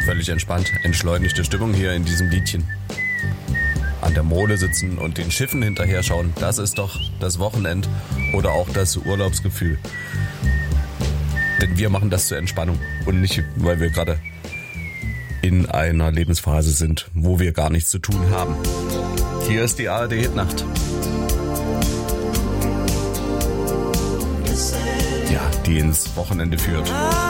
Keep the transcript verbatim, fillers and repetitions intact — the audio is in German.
völlig entspannt, entschleunigte Stimmung hier in diesem Liedchen. An der Mole sitzen und den Schiffen hinterher schauen, das ist doch das Wochenend oder auch das Urlaubsgefühl. Denn wir machen das zur Entspannung und nicht, weil wir gerade in einer Lebensphase sind, wo wir gar nichts zu tun haben. Hier ist die A R D Hitnacht. Ja, die ins Wochenende führt.